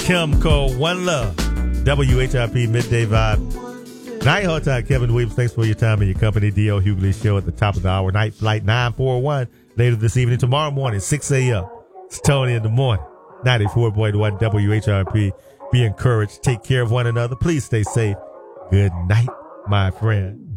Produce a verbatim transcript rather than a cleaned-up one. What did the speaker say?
Kim Cole, One Love. W H I P Midday Vibe. Night Hall Time, Kevin Williams. Thanks for your time and your company. D L Hughley Show at the top of the hour. Night flight nine four one later this evening. Tomorrow morning, six a.m. It's Tony in the morning. ninety-four point one W H I P. Be encouraged. Take care of one another. Please stay safe. Good night, my friend.